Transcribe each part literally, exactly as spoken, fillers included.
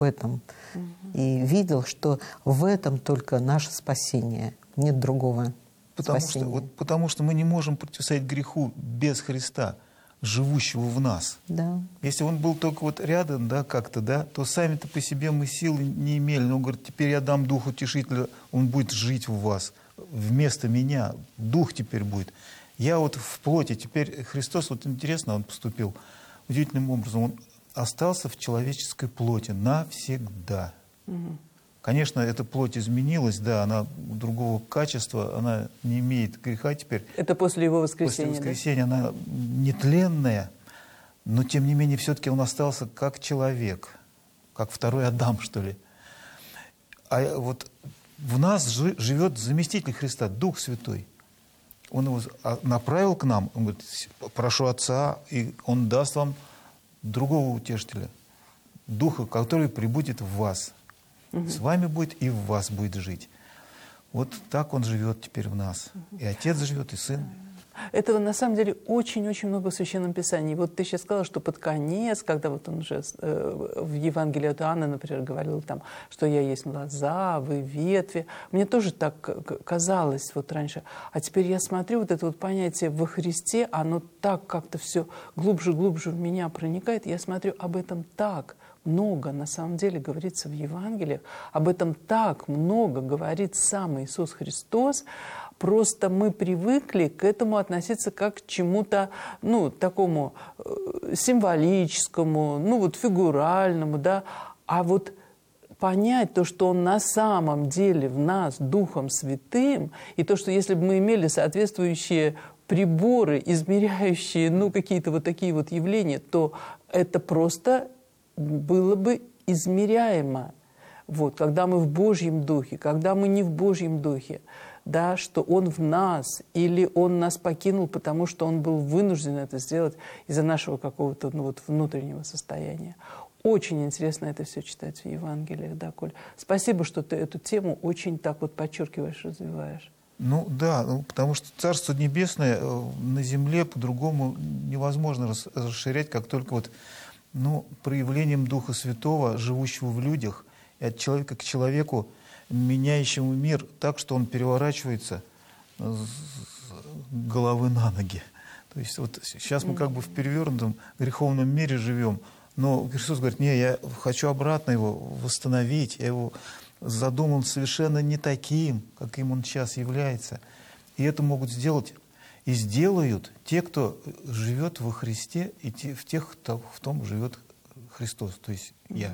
в этом. Угу. И видел, что в этом только наше спасение, нет другого потому спасения. Что, вот, потому что мы не можем противостоять греху без Христа, живущего в нас. Да. Если он был только вот рядом, да, как-то, да, то сами-то по себе мы силы не имели. Но он говорит, теперь я дам Дух Утешителя, он будет жить в вас. Вместо меня Дух теперь будет. Я вот в плоти, теперь Христос, вот интересно, он поступил удивительным образом. Он остался в человеческой плоти навсегда. Угу. Конечно, эта плоть изменилась, да, она другого качества, она не имеет греха теперь. Это после его воскресения, После воскресения, да? Она нетленная, но тем не менее все-таки он остался как человек, как второй Адам, что ли. А вот в нас живет заместитель Христа, Дух Святой. Он его направил к нам, он говорит, прошу Отца, и он даст вам другого утешителя, Духа, который прибудет в вас. Угу. С вами будет и в вас будет жить. Вот так он живет теперь в нас. И Отец живет, и Сын. Этого на самом деле очень-очень много в Священном Писании. Вот ты сейчас сказала, что под конец, когда вот он уже э, в Евангелии от Иоанна, например, говорил там, что я есть лоза, вы ветви. Мне тоже так казалось вот раньше. А теперь я смотрю, вот это вот понятие во Христе, оно так как-то все глубже-глубже в меня проникает. Я смотрю, об этом так много на самом деле говорится в Евангелиях. Об этом так много говорит сам Иисус Христос. Просто мы привыкли к этому относиться как к чему-то, ну, такому э, символическому, ну, вот фигуральному, да. А вот понять то, что Он на самом деле в нас Духом Святым, и то, что если бы мы имели соответствующие приборы, измеряющие, ну, какие-то вот такие вот явления, то это просто было бы измеряемо. Вот, когда мы в Божьем Духе, когда мы не в Божьем Духе, да, что Он в нас, или Он нас покинул, потому что Он был вынужден это сделать из-за нашего какого-то, ну, вот, внутреннего состояния. Очень интересно это все читать в Евангелиях, да, Коль. Спасибо, что ты эту тему очень так вот подчеркиваешь, развиваешь. Ну да, ну, потому что Царство Небесное на земле по-другому невозможно расширять, как только вот, ну, проявлением Духа Святого, живущего в людях, и от человека к человеку, меняющему мир так, что он переворачивается с головы на ноги. То есть вот сейчас мы как бы в перевернутом греховном мире живем, но Христос говорит, не, я хочу обратно его восстановить, я его задумал совершенно не таким, каким он сейчас является. И это могут сделать и сделают те, кто живет во Христе, и те, в тех, кто в том живет Христос, то есть я.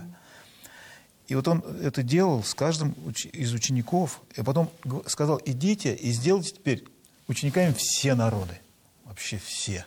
И вот он это делал с каждым из учеников, и потом сказал, идите и сделайте теперь учениками все народы, вообще все.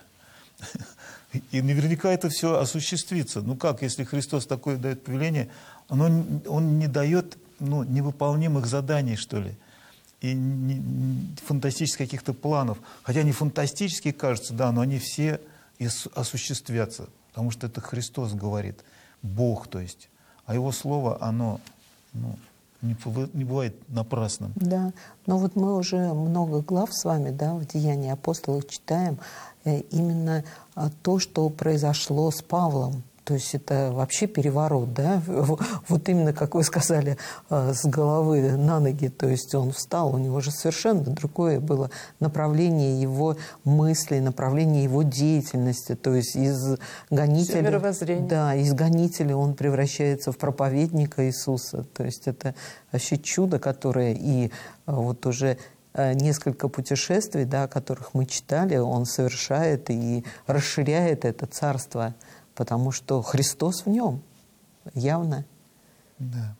И наверняка это все осуществится. Ну как, если Христос такое дает повеление, он, он не дает, ну, невыполнимых заданий, что ли, и не, не, фантастических каких-то планов. Хотя они фантастические, кажутся, да, но они все осуществятся, потому что это Христос говорит, Бог, то есть. А Его Слово, оно, ну, не, не бывает напрасным. Да, но вот мы уже много глав с вами, да, в Деянии апостолов читаем, э, именно э, то, что произошло с Павлом. То есть это вообще переворот, да, вот именно, как вы сказали, с головы на ноги, то есть он встал, у него же совершенно другое было направление его мыслей, направление его деятельности, то есть из гонителя, да, из гонителя он превращается в проповедника Иисуса, то есть это вообще чудо, которое и вот уже несколько путешествий, да, о которых мы читали, он совершает и расширяет это царство, потому что Христос в нем, явно. Да.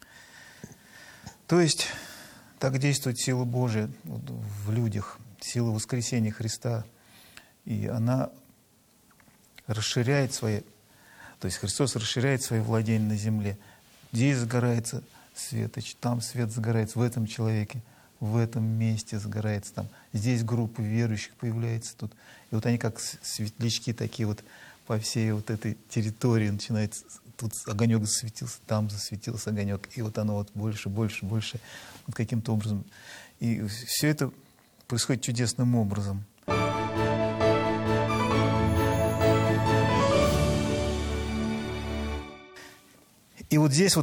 То есть так действует сила Божия в людях, сила воскресения Христа. И она расширяет свои, то есть Христос расширяет свои владения на земле. Здесь загорается свет, там свет загорается в этом человеке, в этом месте загорается там. Здесь группа верующих появляется тут. И вот они как светлячки такие вот по всей вот этой территории начинает, тут огонек засветился, там засветился огонек, и вот оно вот больше, больше, больше, вот каким-то образом. И все это происходит чудесным образом. И вот здесь вот